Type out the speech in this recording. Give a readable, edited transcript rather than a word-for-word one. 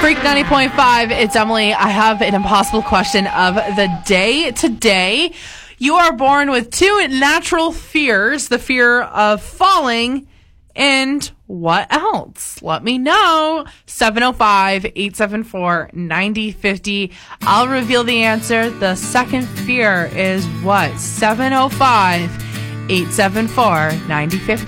Freak 90.5, it's Emily. I have an impossible question of the day today. You are born with two natural fears, the fear of falling and what else? Let me know. 705-874-9050. I'll reveal the answer. The second fear is what? 705-874-9050.